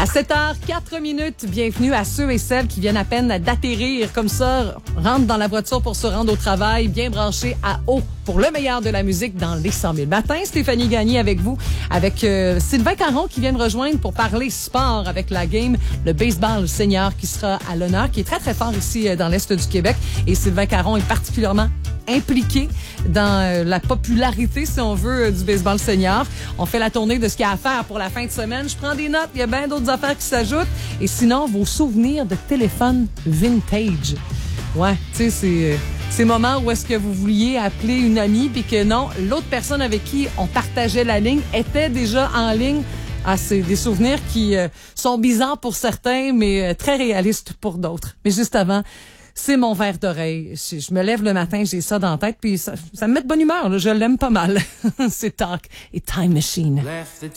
7h04, bienvenue à ceux et celles qui viennent à peine d'atterrir comme ça, rentrent dans la voiture pour se rendre au travail, bien branchés à haut pour le meilleur de la musique dans les 100 000 matins. Stéphanie Gagné avec vous, avec Sylvain Caron qui vient me rejoindre pour parler sport avec la game, le baseball senior qui sera à l'honneur, qui est très très fort ici dans l'Est du Québec. Et Sylvain Caron est particulièrement impliqué dans la popularité, si on veut, du baseball senior. On fait la tournée de ce qu'il y a à faire pour la fin de semaine. Je prends des notes, il y a bien d'autres affaires qui s'ajoutent. Et sinon, vos souvenirs de téléphone vintage. Ouais, tu sais, c'est ces moments où est-ce que vous vouliez appeler une amie puis que non, l'autre personne avec qui on partageait la ligne était déjà en ligne. Ah, c'est des souvenirs qui sont bizarres pour certains, mais très réalistes pour d'autres. Mais juste avant, c'est mon verre d'oreille. Je me lève le matin, j'ai ça dans la tête, puis ça me met de bonne humeur. Là. Je l'aime pas mal. C'est Talk et Time Machine. Left the